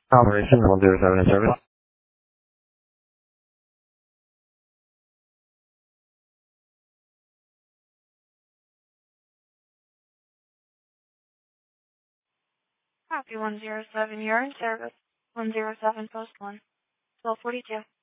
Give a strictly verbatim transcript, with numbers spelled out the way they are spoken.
Operation one zero seven in service. Copy one zero seven, you're in service. one zero seven, post one. twelve forty-two.